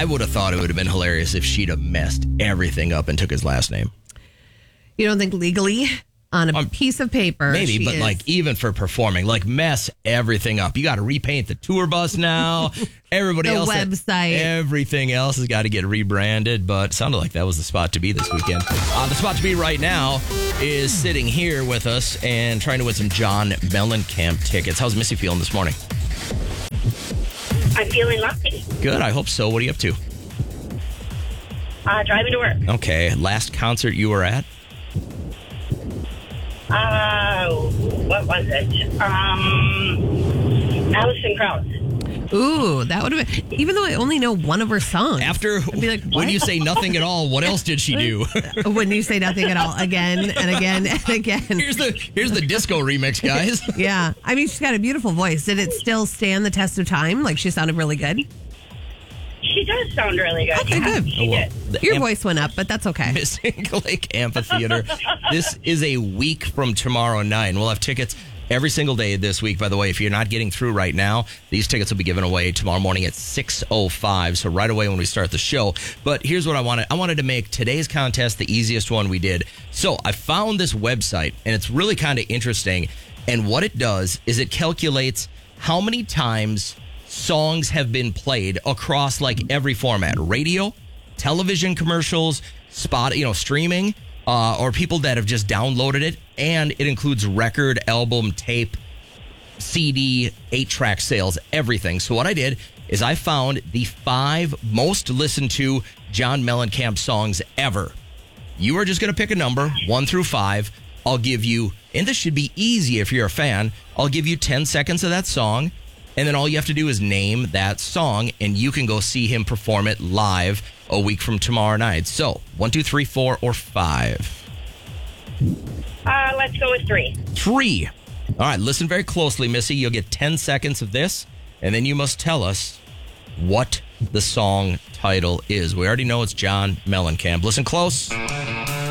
I would have thought it would have been hilarious if she'd have messed everything up and took his last name. You don't think legally on a piece of paper? Maybe, but like even for performing, like mess everything up. You got to repaint the tour bus now. Everybody the else, website, everything else has got to get rebranded. But it sounded like that was the spot to be this weekend. The spot to be right now is sitting here with us and trying to win some John Mellencamp tickets. How's Missy feeling this morning? I'm feeling lucky. Good. I hope so. What are you up to? Driving to work. Okay. Last concert you were at? What was it? Alison Krauss. Ooh, that would have been, even though I only know one of her songs. After, I'd be like, when you say nothing at all, what else did she do? When you say nothing at all, again and again and again. Here's the disco remix, guys. Yeah. I mean, she's got a beautiful voice. Did it still stand the test of time? Like, she sounded really good? She does sound really good. Okay, good. She did. Your voice went up, but that's okay. Missing Lake Amphitheater. This is a week from tomorrow night. We'll have tickets every single day this week. By the way, if you're not getting through right now, these tickets will be given away tomorrow morning at 6:05. So right away when we start the show. But here's what I wanted. I wanted to make today's contest the easiest one we did. So I found this website, and it's really kind of interesting. And what it does is it calculates how many times songs have been played across like every format: radio, television commercials, streaming, or people that have just downloaded it. And it includes record, album, tape, CD, 8-track sales, everything. So what I did is I found the 5 most listened to John Mellencamp songs ever. You are just going to pick a number, 1 through 5. I'll give you, and this should be easy if you're a fan, I'll give you 10 seconds of that song. And then all you have to do is name that song, and you can go see him perform it live a week from tomorrow night. So, 1, 2, 3, 4, or 5? Let's go with 3. 3. All right, listen very closely, Missy. You'll get 10 seconds of this, and then you must tell us what the song title is. We already know it's John Mellencamp. Listen close.